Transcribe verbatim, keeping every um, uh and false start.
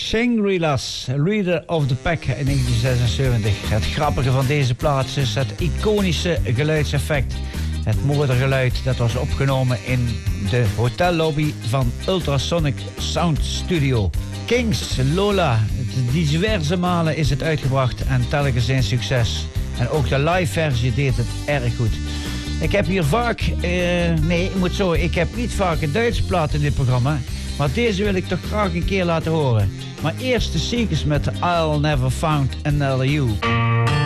Shangri-La's, Leader of the Pack in negentien zesenzeventig. Het grappige van deze plaats is het iconische geluidseffect. Het motorgeluid dat was opgenomen in de hotellobby van Ultrasonic Sound Studio. Kings, Lola, diverse malen is het uitgebracht en telkens een succes. En ook de live versie deed het erg goed. Ik heb hier vaak, uh, nee, ik moet zo, ik heb niet vaak een Duitse plaat in dit programma. Maar deze wil ik toch graag een keer laten horen. Maar eerst de Seekers met I'll Never Found Another You.